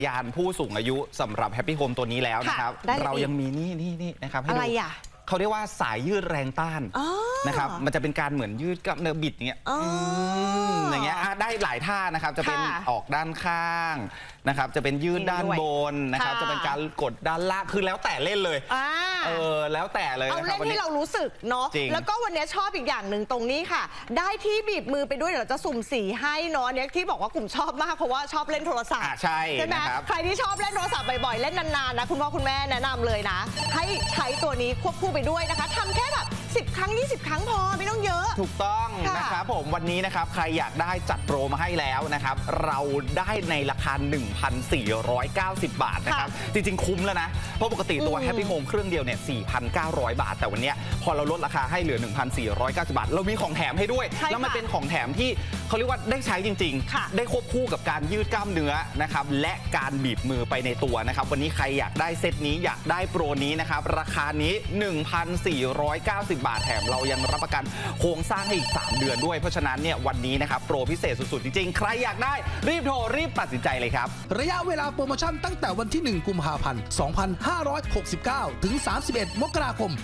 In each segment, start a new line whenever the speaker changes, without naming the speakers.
ยานผู้สูงอายุสำหรับแฮปปี้โฮมตัวนี้แล้วนะครับเรายังมีนี่นะครับให้ดูเขาเรียกว่าสายยืดแรงต้านนะครับมันจะเป็นการเหมือนยืดกับเนื้อบิดอย่างเงี้ยได้หลายท่านะครับจะเป็นออกด้านข้างนะครับจะเป็นยืดด้านบนนะครับจะเป็นการกดด้านล่างคือแล้วแต่เล่นเลยแล้วแต่เลย
เอาเล่นที่เรารู้สึกเนาะแล้วก็วันนี้ชอบอีกอย่างหนึ่งตรงนี้ค่ะได้ที่บีบมือไปด้วยเดี๋ยวจะสุ่มสีให้เนาะเนี่ยที่บอกว่ากลุ่มชอบมากเพราะว่าชอบเล่นโทรศัพท์ใช่ไหมใครที่ชอบเล่นโทรศัพท์บ่อยๆเล่นนานๆนะคุณพ่อคุณแม่แนะนำเลยนะให้ใช้ตัวนี้ควบคู่ไปด้วยนะคะทำแค่แบบ10 ครั้ง 20 ครั้งพอไม่ต้องเยอะ
ถูกต้องนะครับผมวันนี้นะครับใครอยากได้จัดโปรมาให้แล้วนะครับเราได้ในราคา 1,490 บาทนะครับจริงๆคุ้มแล้วนะเพราะปกติตัว Happy Home เครื่องเดียวเนี่ย 4,900 บาทแต่วันนี้พอเราลดราคาให้เหลือ 1,490 บาทเรามีของแถมให้ด้วยแล้วมันเป็นของแถมที่เขาเรียกว่าได้ใช้จริงๆได้ควบคู่กับการยืดกล้ามเนื้อนะครับและการบีบมือไปในตัวนะครับวันนี้ใครอยากได้เซตนี้อยากได้โปรนี้นะครับราคานี้ 1,490 บาทแถมเรายังรับประกันโครงสร้างให้อีก3 เดือนด้วยเพราะฉะนั้นเนี่ยวันนี้นะครับโปรพิเศษสุดๆจริงๆใครอยากได้รีบโทรรีบตัดสินใจเลยครับ
ระยะเวลาโปรโมชั่นตั้งแต่วันที่1 กุมภาพันธ์ 2569 ถึง 31 มกราคม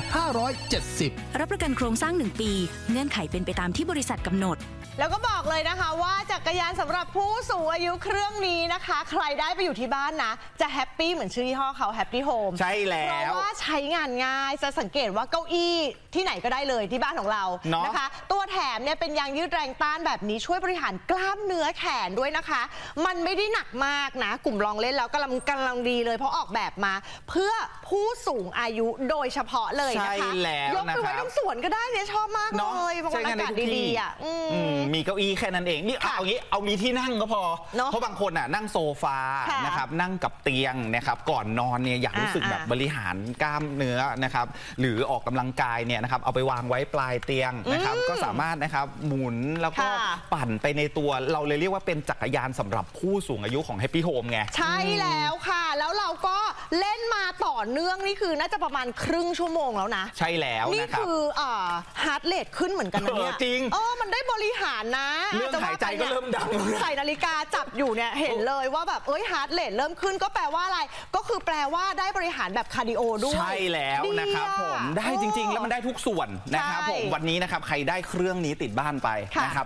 2570
รับประกันโครงสร้าง1 ปีเงื่อนไขเป็นไปตามที่บริษัทกำหนด
แล้วก็บอกเลยนะคะว่าจักรยานสำหรับผู้สูงอายุเครื่องนี้นะคะใครได้ไปอยู่ที่บ้านนะจะแฮปปี้เหมือนชื่อยี่ห้อเขาแฮปปี้โฮม
ใช่แล้ว
เพราะว่าใช้งานง่ายจะสังเกตว่าเก้าอี้ที่ไหนก็ได้เลยที่บ้านของเรานะคะตัวแถมเนี่ยเป็นยางยืดแรงต้านแบบนี้ช่วยบริหารกล้ามเนื้อแขนด้วยนะคะมันไม่ได้หนักมากนะกลุ่มลองเล่นแล้วกำลังดีเลยเพราะออกแบบมาเพื่อผู้สูงอายุโดยเฉพาะเลยนะคะยกไปไว้ตรงสวนก็ได้เนี่ยชอบมากเลยบางคนอากาศดีๆอ่ะ
มีเก้าอี้แค่นั้นเองนี่เอามีที่นั่งก็พอเพราะบางคนอ่ะนั่งโซฟานะครับนั่งกับเตียงนะครับก่อนนอนเนี่ยอยากรู้สึกแบบบริหารกล้ามเนื้อนะครับหรือออกกำลังกายเนี่ยนะครับเอาไปวางไว้ปลายเตียงนะครับก็สามารถนะครับหมุนแล้วก็ปั่นไปในตัวเราเลยเรียกว่าเป็นจักรยานสำหรับผู้สูงอายุของ Happy Home ไง
ใช่แล้วค่ะแล้วเราก็เล่นมาต่อเนื่องนี่คือน่าจะประมาณครึ่งชั่วโมงแล้วนะ
ใช่แล้ว
นี่คือฮาร์ทเรทขึ้นเหมือนกันนะเนี่ย
จริง
มันได้บริหารนะ
เรื่องหายใจก็เริ่มดัง
ใส่นาฬิกาจับอยู่เนี่ยเห็นเลยว่าแบบฮาร์ทเรทเริ่มขึ้นก็แปลว่าอะไรก็คือแปลว่าได้บริหารแบบคาร์ดิโอด้วย
ใช่แล้วนะครับผมได้จริงๆแล้วมันได้ทุกส่วนนะครับผมวันนี้นะครับใครได้เครื่องนี้ติดบ้านไปนะครับ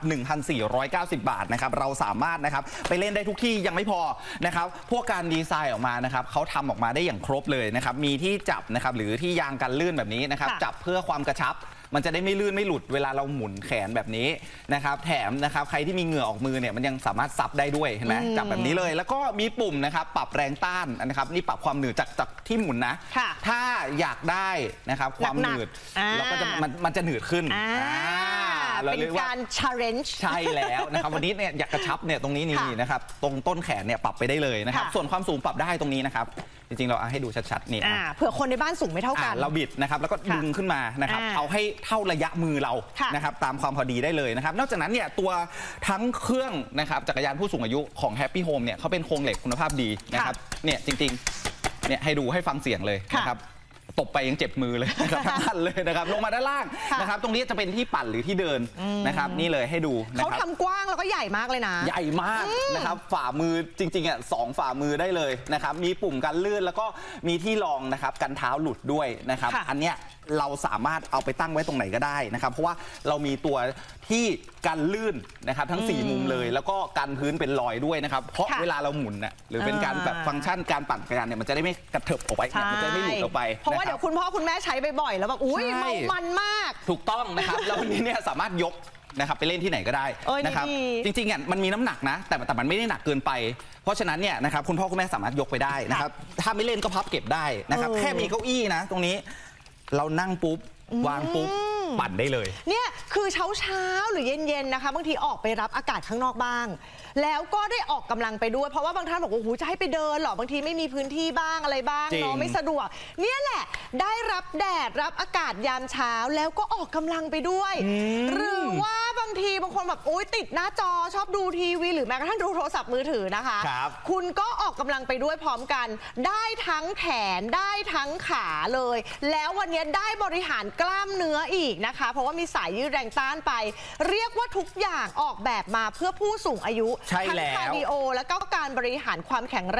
1,490 บาทนะครับเราสามารถนะครับไปเล่นได้ทุกที่ยังไม่พอนะครับพวกการดีไซน์ออกมานะครับเขาทำออกมาได้อย่างครบเลยนะครับมีที่จับนะครับหรือที่ยางกันลื่นแบบนี้นะครับจับเพื่อความกระชับมันจะได้ไม่ลื่นไม่หลุดเวลาเราหมุนแขนแบบนี้นะครับแถมนะครับใครที่มีเหงื่อออกมือเนี่ยมันยังสามารถซับได้ด้วยเห็นไหมจับแบบนี้เลยแล้วก็มีปุ่มนะครับปรับแรงต้านนะครับนี่ปรับความหนืดจากที่หมุนนะถ้าอยากได้นะครับความหนืดเราก็จะมันจะหนืดขึ้น
เป็นการ challenge
ใช่แล้วนะครับวันนี้เนี่ยอยากกระชับเนี่ยตรงนี้นี่นะครับตรงต้นแขนเนี่ยปรับไปได้เลยนะครับส่วนความสูงปรับได้ตรงนี้นะครับจริงๆเราให้ดูชัดๆนี่
เผื่อคนในบ้านสูงไม่เท่ากัน
เราบิดนะครับแล้วก็ดึงขึ้นมานะครับเอาให้เท่าระยะมือเรานะครับตามความพอดีได้เลยนะครับนอกจากนั้นเนี่ยตัวทั้งเครื่องนะครับจักรยานผู้สูงอายุของ Happy Home เนี่ยเขาเป็นโครงเหล็กคุณภาพดีนะครับเนี่ยจริงๆเนี่ยให้ดูให้ฟังเสียงเลยนะครับตบไปยังเจ็บมือเลยนะครับทั้งคันเลยนะครับลงมาด้านล่างนะครับตรงนี้จะเป็นที่ปั่นหรือที่เดินนะครับนี่เลยให้ดู
เขาทำกว้างแล้วก็ใหญ่มากเลยนะ
ใหญ่มากนะครับฝ่ามือจริงๆอ่ะ2 ฝ่ามือได้เลยนะครับมีปุ่มกันลื่นแล้วก็มีที่รองนะครับกันเท้าหลุดด้วยนะครับอันเนี้ยเราสามารถเอาไปตั้งไว้ตรงไหนก็ได้นะครับเพราะว่าเรามีตัวที่กันลื่นนะครับทั้ง4 มุมเลยแล้วก็กันพื้นเป็นรอยด้วยนะครับเพราะเวลาเราหมุนน่ะหรือเป็นการแบบฟังก์ชันการปั่นจักรยานเนี่ยมันจะได้ไม่กระเถิบออกไปมันจะไม่หลุดออกไป
เพราะว่าเดี๋ยวคุณพ่อคุณแม่ใช้บ่อยๆแล้วแบบอุ้ยมันมาก
ถูกต้องนะครับแล้ววันนี้เนี่ยสามารถยกนะครับไปเล่นที่ไหนก็ได้นะครับจริงๆอ่ะมันมีน้ำหนักนะแต่มันไม่ได้หนักเกินไปเพราะฉะนั้นเนี่ยนะครับคุณพ่อคุณแม่สามารถยกไปได้นะครับถ้าไม่เล่นก็พับเก็บได้นะครับแค่มีเก้าอี้นะตรงนี้เรานั่งปุ๊บวางปุ๊บปั่นได้เลย
เนี่ยคือเช้าหรือเย็นๆนะคะบางทีออกไปรับอากาศข้างนอกบ้างแล้วก็ได้ออกกำลังไปด้วยเพราะว่าบางท่านบอกว่าโอ้โหจะให้ไปเดินหรอบางทีไม่มีพื้นที่บ้างอะไรบ้างเนาะไม่สะดวกเนี่ยแหละได้รับแดดรับอากาศยามเช้าแล้วก็ออกกำลังไปด้วยหรือว่าบางทีบางคนแบบโอ๊ยติดหน้าจอชอบดูทีวีหรือแม้กระทั่งดูโทรศัพท์มือถือนะคะคุณก็ออกกำลังไปด้วยพร้อมกันได้ทั้งแขนได้ทั้งขาเลยแล้ววันนี้ได้บริหารกล้ามเนื้ออีกนะคะเพราะว่ามีสายยืดแรงต้านไปเรียกว่าทุกอย่างออกแบบมาเพื่อผู้สูงอายุทั้งคาร์ดิโอและก็การบริหารความแข็งแรง